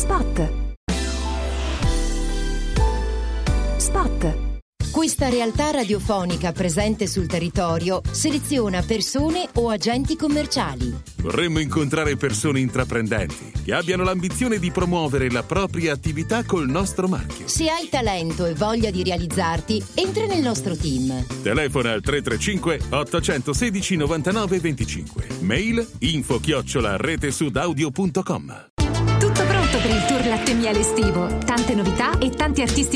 Spot. Questa realtà radiofonica presente sul territorio seleziona persone o agenti commerciali. Vorremmo incontrare persone intraprendenti che abbiano l'ambizione di promuovere la propria attività col nostro marchio. Se hai talento e voglia di realizzarti, entra nel nostro team. Telefona al 335 816 99 25. Mail info@retesudaudio.com. Tutto pronto per il tour latte e miele estivo. Tante novità e tanti artisti